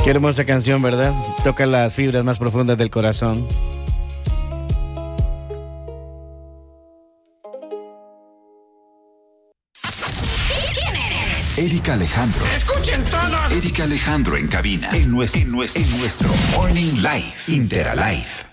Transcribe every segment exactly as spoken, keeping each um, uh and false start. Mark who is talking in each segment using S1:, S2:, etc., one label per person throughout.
S1: Qué hermosa canción, ¿verdad? Toca las fibras más profundas del corazón.
S2: Erika Alejandro.
S3: ¡Escuchen todos!
S2: Erika Alejandro en cabina. En nuestro, en nuestro, en nuestro Morning Live. Interalive.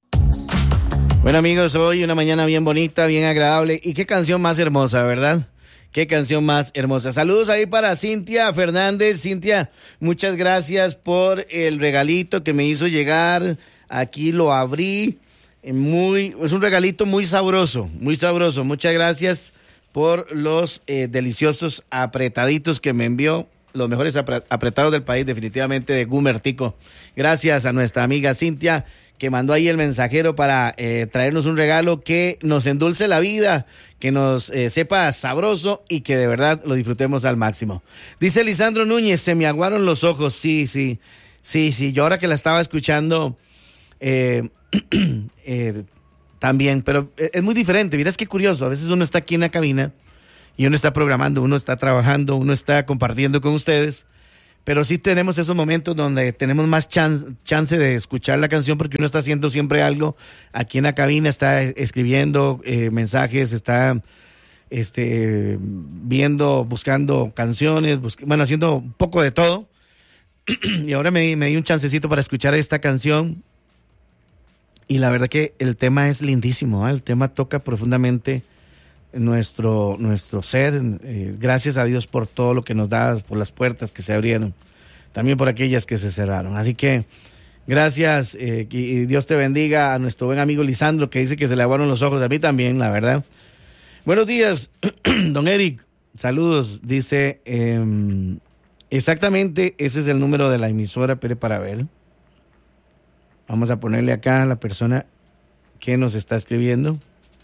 S1: Bueno, amigos, hoy una mañana bien bonita, bien agradable. Y qué canción más hermosa, ¿verdad? Qué canción más hermosa. Saludos ahí para Cintia Fernández. Cintia, muchas gracias por el regalito que me hizo llegar. Aquí lo abrí. Muy, es un regalito muy sabroso, muy sabroso. Muchas gracias por los eh, deliciosos apretaditos que me envió. Los mejores apretados del país, definitivamente, de Gumertico. Gracias a nuestra amiga Cintia, que mandó ahí el mensajero para eh, traernos un regalo que nos endulce la vida, que nos eh, sepa sabroso y que de verdad lo disfrutemos al máximo. Dice Lisandro Núñez, se me aguaron los ojos. Sí, sí, sí, sí. Yo ahora que la estaba escuchando eh, eh, también, pero es muy diferente. Mirás qué curioso. A veces uno está aquí en la cabina y uno está programando, uno está trabajando, uno está compartiendo con ustedes. Pero sí tenemos esos momentos donde tenemos más chance, chance de escuchar la canción porque uno está haciendo siempre algo. Aquí en la cabina está escribiendo eh, mensajes, está este, viendo, buscando canciones, busc- bueno, haciendo un poco de todo. Y ahora me, me di un chancecito para escuchar esta canción. Y la verdad que el tema es lindísimo, ¿eh? El tema toca profundamente nuestro nuestro ser. Eh, gracias a Dios por todo lo que nos da, por las puertas que se abrieron, también por aquellas que se cerraron. Así que gracias eh, y Dios te bendiga a nuestro buen amigo Lisandro, que dice que se le aguaron los ojos. A mí también, la verdad. Buenos días, don Eric, saludos. Dice eh, exactamente ese es el número de la emisora, pero para ver, vamos a ponerle acá a la persona que nos está escribiendo.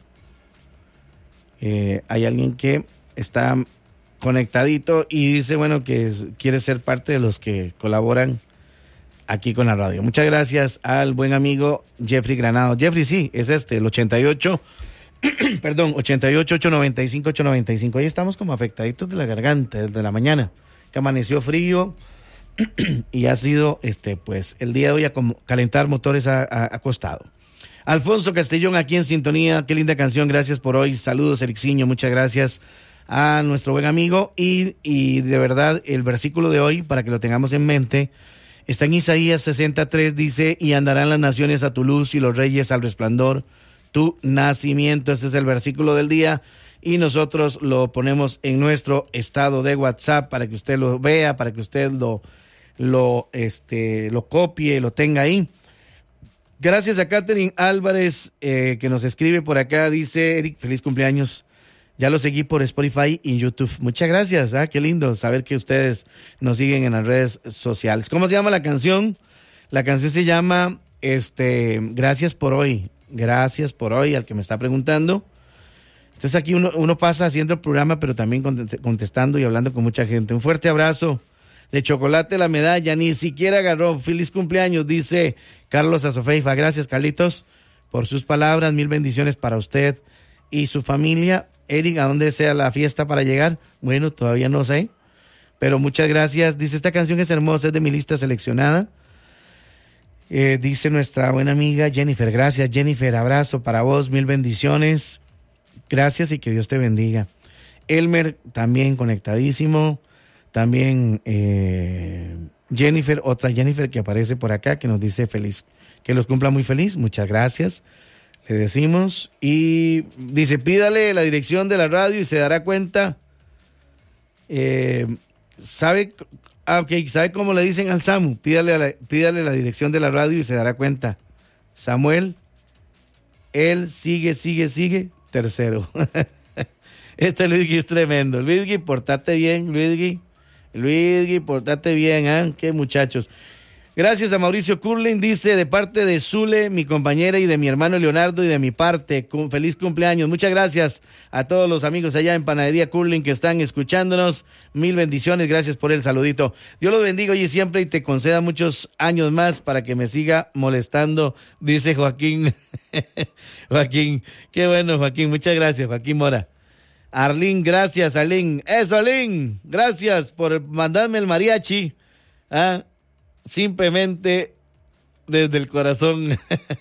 S1: Eh, hay alguien que está conectadito y dice, bueno, que es, quiere ser parte de los que colaboran aquí con la radio. Muchas gracias al buen amigo Jeffrey Granado. Jeffrey, sí, es este, el ochenta y ocho, perdón, ochenta y ocho, ochocientos noventa y cinco, ochocientos noventa y cinco. Ahí estamos como afectaditos de la garganta desde la mañana, que amaneció frío y ha sido, este, pues, el día de hoy a calentar motores a, a, acostado. Alfonso Castellón aquí en sintonía, qué linda canción, gracias por hoy, saludos Ericciño, muchas gracias a nuestro buen amigo y, y de verdad el versículo de hoy, para que lo tengamos en mente, está en Isaías sesenta y tres, dice, y andarán las naciones a tu luz y los reyes al resplandor, tu nacimiento. Ese es el versículo del día y nosotros lo ponemos en nuestro estado de WhatsApp para que usted lo vea, para que usted lo, lo, este, lo copie, lo tenga ahí. Gracias a Catherine Álvarez, eh, que nos escribe por acá, dice, Eric, feliz cumpleaños, ya lo seguí por Spotify y en YouTube. Muchas gracias, ah, qué lindo saber que ustedes nos siguen en las redes sociales. ¿Cómo se llama la canción? La canción se llama, este, Gracias por hoy, gracias por hoy, al que me está preguntando. Entonces aquí uno, uno pasa haciendo el programa, pero también contestando y hablando con mucha gente. Un fuerte abrazo. De chocolate la medalla, ni siquiera agarró. Feliz cumpleaños, dice Carlos Azofeifa. Gracias, Carlitos, por sus palabras. Mil bendiciones para usted y su familia. Eric, ¿a dónde sea la fiesta para llegar? Bueno, todavía no sé, pero muchas gracias. Dice, esta canción es hermosa, es de mi lista seleccionada. Eh, dice nuestra buena amiga Jennifer. Gracias, Jennifer. Abrazo para vos, mil bendiciones. Gracias y que Dios te bendiga. Elmer, también conectadísimo. También eh, Jennifer, otra Jennifer que aparece por acá, que nos dice feliz, que los cumpla muy feliz. Muchas gracias, le decimos. Y dice, pídale la dirección de la radio y se dará cuenta. Eh, ¿Sabe? Ah, ok, ¿sabe cómo le dicen al Samu? Pídale, a la, pídale la dirección de la radio y se dará cuenta. Samuel, él sigue, sigue, sigue, tercero. Este Luisgui es tremendo. Luisgui, portate bien, Luisgui. Luisgui, portate bien, ¿eh? Qué muchachos. Gracias a Mauricio Curling, dice, de parte de Zule, mi compañera, y de mi hermano Leonardo, y de mi parte, con feliz cumpleaños. Muchas gracias a todos los amigos allá en Panadería Curling que están escuchándonos. Mil bendiciones, gracias por el saludito. Dios los bendiga hoy y siempre y te conceda muchos años más para que me siga molestando, dice Joaquín. Joaquín, qué bueno, Joaquín, muchas gracias, Joaquín Mora. Arlín, gracias, Arlín. Eso, Arlín, gracias por mandarme el mariachi. ¿Ah? simplemente desde el corazón.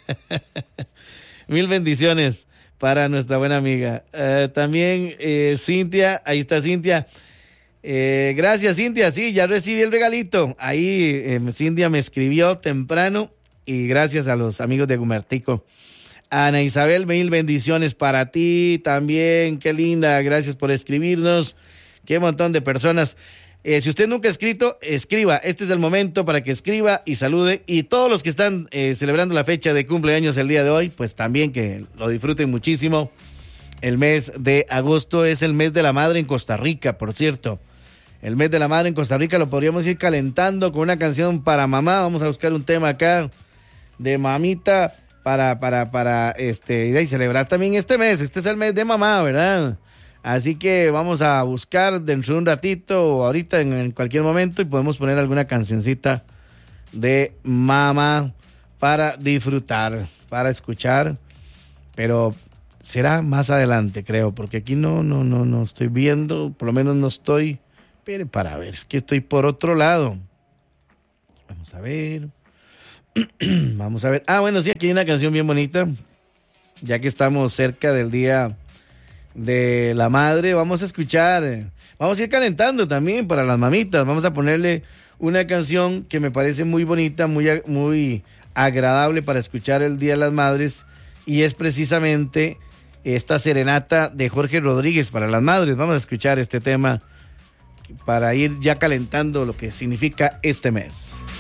S1: Mil bendiciones para nuestra buena amiga. Uh, también eh, Cintia, ahí está Cintia. Eh, gracias Cintia, sí, ya recibí el regalito. Ahí eh, Cintia me escribió temprano y gracias a los amigos de Gumertico. Ana Isabel, mil bendiciones para ti también, qué linda, gracias por escribirnos, qué montón de personas. Eh, si usted nunca ha escrito, escriba, este es el momento para que escriba y salude, y todos los que están eh, celebrando la fecha de cumpleaños el día de hoy, pues también que lo disfruten muchísimo. El mes de agosto es el mes de la madre en Costa Rica, por cierto. El mes de la madre en Costa Rica lo podríamos ir calentando con una canción para mamá. Vamos a buscar un tema acá de mamita para, para, para este, y celebrar también este mes. Este es el mes de mamá, ¿verdad? Así que vamos a buscar dentro de un ratito o ahorita en, en cualquier momento y podemos poner alguna cancioncita de mamá para disfrutar, para escuchar, pero será más adelante, creo, porque aquí no, no, no, no estoy viendo, por lo menos no estoy. Espere para ver, es que estoy por otro lado. Vamos a ver. Vamos a ver. Ah, bueno, sí, aquí hay una canción bien bonita. Ya que estamos cerca del Día de la Madre, vamos a escuchar. Vamos a ir calentando también para las mamitas. Vamos a ponerle una canción que me parece muy bonita, muy, muy agradable para escuchar el Día de las Madres. Y es precisamente esta serenata de Jorge Rodríguez para las madres. Vamos a escuchar este tema para ir ya calentando lo que significa este mes.